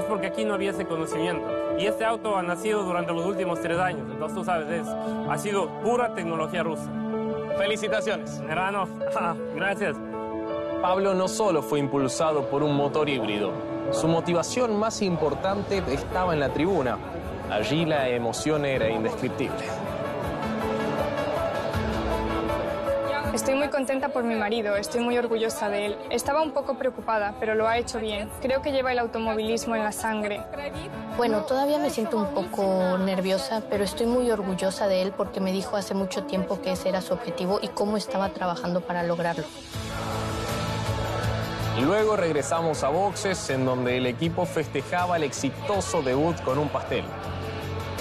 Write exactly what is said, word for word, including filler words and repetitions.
porque aquí no había ese conocimiento. Y este auto ha nacido durante los últimos tres años. Entonces, tú sabes, es, ha sido pura tecnología rusa. Felicitaciones. Hermano, gracias. Pablo no solo fue impulsado por un motor híbrido. Su motivación más importante estaba en la tribuna. Allí la emoción era indescriptible. Estoy muy contenta por mi marido, estoy muy orgullosa de él. Estaba un poco preocupada, pero lo ha hecho bien. Creo que lleva el automovilismo en la sangre. Bueno, todavía me siento un poco nerviosa, pero estoy muy orgullosa de él porque me dijo hace mucho tiempo que ese era su objetivo y cómo estaba trabajando para lograrlo. Luego regresamos a boxes, en donde el equipo festejaba el exitoso debut con un pastel.